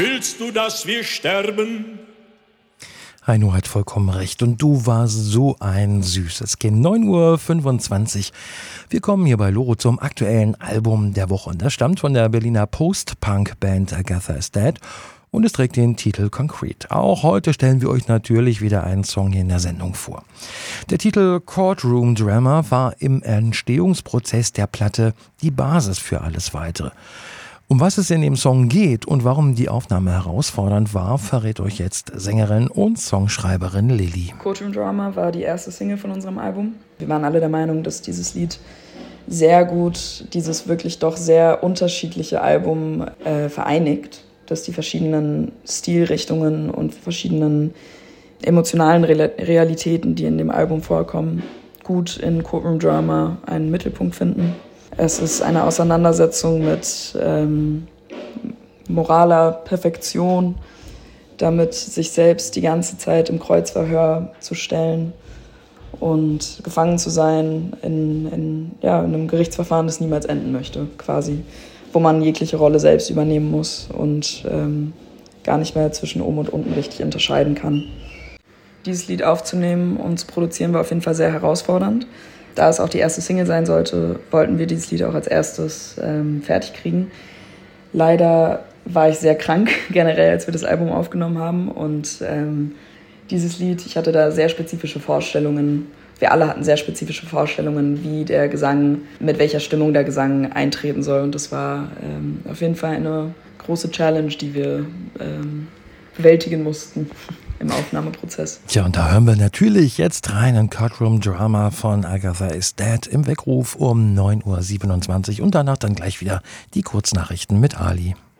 Willst du, dass wir sterben? Heino hat vollkommen recht und du warst so ein süßes Kind. 9:25 Uhr. Wir kommen hier bei Loro zum aktuellen Album der Woche. Und das stammt von der Berliner Post-Punk-Band Agatha is Dead und es trägt den Titel Concrete. Auch heute stellen wir euch natürlich wieder einen Song hier in der Sendung vor. Der Titel Courtroom Drama war im Entstehungsprozess der Platte die Basis für alles Weitere. Um was es in dem Song geht und warum die Aufnahme herausfordernd war, verrät euch jetzt Sängerin und Songschreiberin Lilly. Courtroom Drama war die erste Single von unserem Album. Wir waren alle der Meinung, dass dieses Lied sehr gut dieses wirklich doch sehr unterschiedliche Album vereinigt, dass die verschiedenen Stilrichtungen und verschiedenen emotionalen Realitäten, die in dem Album vorkommen, gut in Courtroom Drama einen Mittelpunkt finden. Es ist eine Auseinandersetzung mit moraler Perfektion, damit sich selbst die ganze Zeit im Kreuzverhör zu stellen und gefangen zu sein in einem Gerichtsverfahren, das niemals enden möchte, quasi, wo man jegliche Rolle selbst übernehmen muss und gar nicht mehr zwischen oben und unten richtig unterscheiden kann. Dieses Lied aufzunehmen und zu produzieren war auf jeden Fall sehr herausfordernd. Da es auch die erste Single sein sollte, wollten wir dieses Lied auch als erstes fertig kriegen. Leider war ich sehr krank, generell, als wir das Album aufgenommen haben. Und dieses Lied, ich hatte da sehr spezifische Vorstellungen. Wir alle hatten sehr spezifische Vorstellungen, wie der Gesang, mit welcher Stimmung der Gesang eintreten soll. Und das war auf jeden Fall eine große Challenge, die wir bewältigen mussten im Aufnahmeprozess. Ja, und da hören wir natürlich jetzt rein in Courtroom Drama von Agatha is Dead im Weckruf um 9:27 Uhr und danach dann gleich wieder die Kurznachrichten mit Ali.